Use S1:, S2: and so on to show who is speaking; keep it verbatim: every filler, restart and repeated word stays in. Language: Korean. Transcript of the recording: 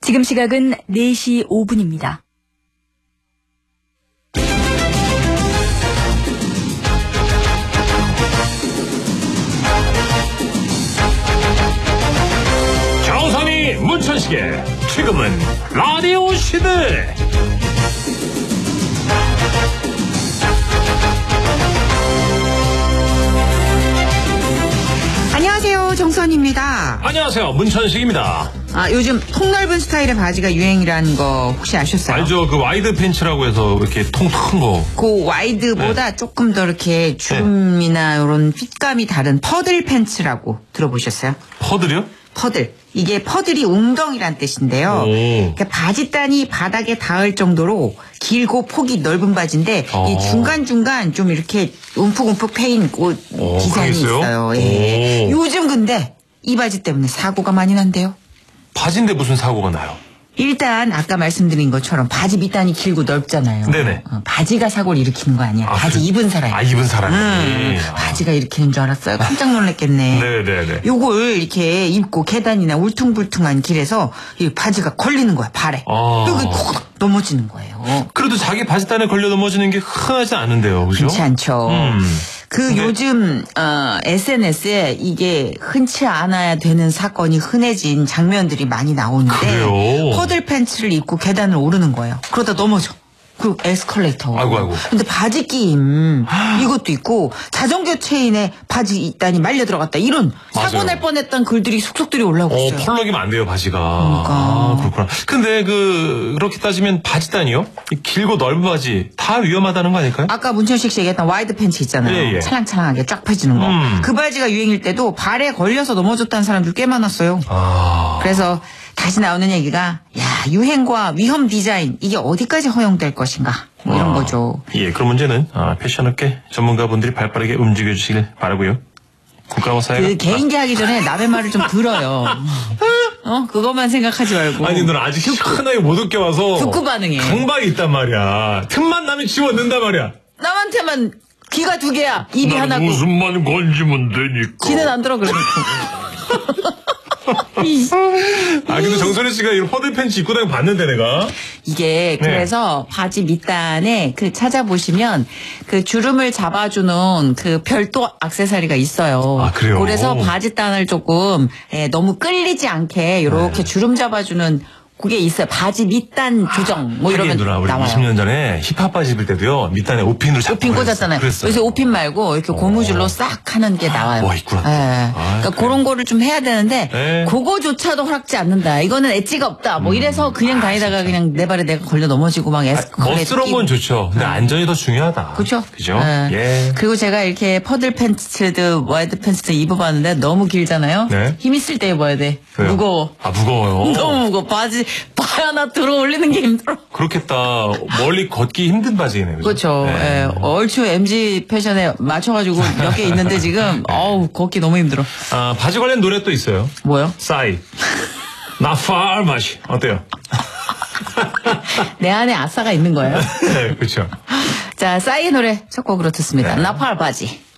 S1: 지금 시각은 네 시 오 분입니다.
S2: 정선이 문천식의 지금은 라디오 시대.
S3: 안녕하세요, 정선입니다.
S2: 안녕하세요, 문천식입니다.
S3: 아, 요즘 통넓은 스타일의 바지가 유행이라는 거 혹시 아셨어요?
S2: 알죠? 그 와이드 팬츠라고 해서 이렇게 통큰 거.
S3: 그 와이드보다
S2: 네.
S3: 조금 더 이렇게 주름이나 이런 핏감이 다른 퍼들 팬츠라고 들어보셨어요?
S2: 퍼들이요?
S3: 퍼들. 이게 퍼들이 웅덩이란 뜻인데요. 그러니까 바지단이 바닥에 닿을 정도로 길고 폭이 넓은 바지인데
S2: 어.
S3: 이 중간중간 좀 이렇게 움푹움푹 패인 옷
S2: 오,
S3: 디자인이
S2: 그게 있어요?
S3: 있어요. 예.
S2: 오.
S3: 요즘 근데 이 바지 때문에 사고가 많이 난대요.
S2: 바지인데 무슨 사고가 나요?
S3: 일단 아까 말씀드린 것처럼 바지 밑단이 길고 넓잖아요.
S2: 네네.
S3: 어, 바지가 사고를 일으키는 거 아니야.
S2: 아,
S3: 바지
S2: 그-
S3: 입은 사람이.
S2: 아, 입은 사람이.
S3: 음,
S2: 아.
S3: 바지가 일으키는 줄 알았어요. 깜짝 놀랐겠네.
S2: 네네네.
S3: 요걸 이렇게 입고 계단이나 울퉁불퉁한 길에서 이 바지가 걸리는 거야, 발에.
S2: 아.
S3: 여기 콕 넘어지는 거예요.
S2: 그래도 자기 바지단에 걸려 넘어지는 게 흔하지 않은데요, 그죠?
S3: 흔치 않죠.
S2: 음.
S3: 그
S2: 근데-
S3: 요즘 어, 에스엔에스에 이게 흔치 않아야 되는 사건이 흔해진 장면들이 많이 나오는데
S2: 그래요?
S3: 퍼들 팬츠를 입고 계단을 오르는 거예요. 그러다 넘어져. 그 에스컬레이터.
S2: 아이고, 아이고.
S3: 근데 바지 끼임 이것도 있고 자전거 체인에 바지 있다니 말려 들어갔다 이런 사고
S2: 맞아요.
S3: 날 뻔했던 글들이 속속들이 올라오고
S2: 어,
S3: 있어요.
S2: 펄럭이면 안 돼요, 바지가.
S3: 그러니까.
S2: 아, 그렇구나. 근데 그, 그렇게 따지면 바지단이요? 이 길고 넓은 바지 다 위험하다는 거 아닐까요?
S3: 아까 문천식 씨 얘기했던 와이드 팬츠 있잖아요.
S2: 예, 예.
S3: 찰랑찰랑하게 쫙 펴지는 거.
S2: 음.
S3: 그 바지가 유행일 때도 발에 걸려서 넘어졌다는 사람들 꽤 많았어요.
S2: 아.
S3: 그래서 다시 나오는 얘기가 야 유행과 위험 디자인 이게 어디까지 허용될 것인가 뭐 이런
S2: 아.
S3: 거죠.
S2: 예, 그런 문제는 아, 패션업계 전문가분들이 발빠르게 움직여 주시길 바라고요. 국가와 사회가
S3: 그 개인기 하기 전에 남의 말을 좀 들어요. 어 그것만 생각하지 말고.
S2: 아니, 넌 아직 시원하게 못 웃겨와서
S3: 듣고 반응해.
S2: 강박이 있단 말이야. 틈만 나면 집어넣는단 말이야.
S3: 남한테만 귀가 두 개야. 입이
S2: 난
S3: 하나고.
S2: 웃음만 건지면 되니까.
S3: 귀는 안 들어 그러니까.
S2: 아, 근데 정선희 씨가 이런 퍼들 팬츠 입고 다니는 거 봤는데 내가.
S3: 이게
S2: 네.
S3: 그래서 바지 밑단에 그 찾아보시면 그 주름을 잡아주는 그 별도 액세서리가 있어요.
S2: 아, 그래요?
S3: 그래서 바지단을 조금 예, 너무 끌리지 않게 이렇게
S2: 네.
S3: 주름 잡아주는 그게 있어요. 바지 밑단 조정 뭐
S2: 하긴
S3: 이러면
S2: 누나, 우리
S3: 나와요.
S2: 이십 년 전에 힙합 바지 입을 때도요, 밑단에 오핀으로 잡고
S3: 오핀 꽂았잖아요.
S2: 그랬어요.
S3: 그래서 오핀 말고 이렇게 고무줄로 싹 하는 게 나와요.
S2: 와, 있구나.
S3: 예. 그러니까
S2: 그래요?
S3: 그런 거를 좀 해야 되는데
S2: 네.
S3: 그거조차도 허락지 않는다. 이거는 엣지가 없다. 뭐 이래서 그냥 다니다가 그냥 내 발에 내가 걸려 넘어지고 막 에스컬레이터
S2: 멋스러운 건 좋죠. 근데 안전이 더 중요하다.
S3: 그렇죠.
S2: 그죠?
S3: 네.
S2: 예.
S3: 그리고 제가 이렇게 퍼들 팬츠도 와이드 팬츠도 입어봤는데 너무 길잖아요.
S2: 네.
S3: 힘 있을 때 입어야 돼.
S2: 왜요?
S3: 무거워.
S2: 아, 무거워요.
S3: 너무 무거워. 바지 발 하나 들어 올리는 게 힘들어.
S2: 그렇겠다. 멀리 걷기 힘든 바지네.
S3: 그렇죠.
S2: 네.
S3: 예. 얼추 엠지 패션에 맞춰가지고 몇 개 있는데 지금 어우 걷기 너무 힘들어.
S2: 아, 바지 관련 노래 또 있어요.
S3: 뭐요?
S2: 싸이. 나팔 맛이. 어때요?
S3: 내 안에 아싸가 있는 거예요.
S2: 네, 그렇죠.
S3: 자, 싸이의 노래 첫 곡으로 듣습니다.
S2: 네.
S3: 나팔 바지.